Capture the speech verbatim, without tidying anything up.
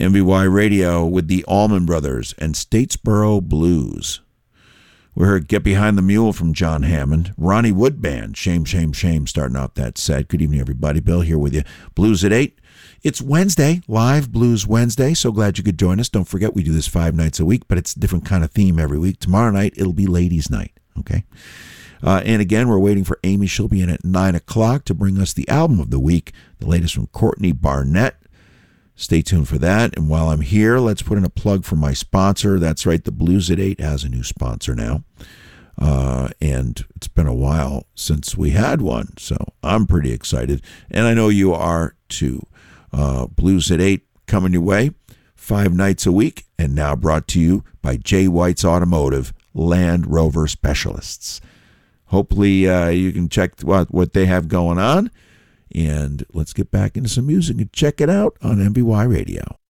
M V Y Radio with the Allman Brothers and Statesboro Blues. We heard Get Behind the Mule from John Hammond. Ronnie Wood Band, Shame, Shame, Shame, starting off that set. Good evening, everybody. Bill here with you. Blues at eight. It's Wednesday, live Blues Wednesday. So glad you could join us. Don't forget, we do this five nights a week, but it's a different kind of theme every week. Tomorrow night, it'll be Ladies' Night, okay? Uh, and again, we're waiting for Amy. She'll be in at nine o'clock to bring us the album of the week, the latest from Courtney Barnett. Stay tuned for that. And while I'm here, let's put in a plug for my sponsor. That's right, the Blues at eight has a new sponsor now. Uh, and it's been a while since we had one, so I'm pretty excited. And I know you are too. Uh, Blues at eight coming your way five nights a week, and now brought to you by Jay White's Automotive, Land Rover Specialists. Hopefully uh, you can check what, what they have going on. And let's get back into some music and check it out on M V Y Radio.